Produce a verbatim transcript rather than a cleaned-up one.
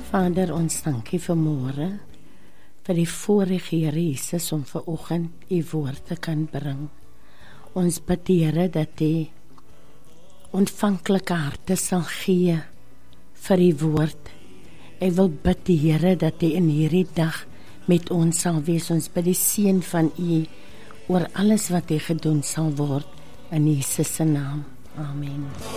Vader, ons dankie vir môre, vir die voorreg, Here Jesus, om vir oggend u woord te kan bring. Ons bid, Here, dat die ontvanklike harte sal gee vir die woord. Ek wil bid, Here, dat u in hierdie dag met ons sal wees. Ons bid die seën van u oor alles wat u gedoen sal word, in Jesus se naam. Amen.